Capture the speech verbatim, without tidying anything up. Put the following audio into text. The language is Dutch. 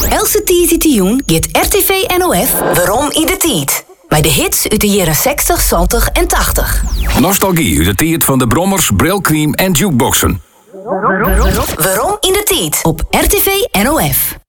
Else tiisdeitejûn giet R T V N O F Werom in de Tiet. Met de hits uit de jaren zestig, zeventig en tachtig. Nostalgie uit de tijd van de Brommers, Brilcream en jukeboxen. Werom in de Tiet op R T V N O F.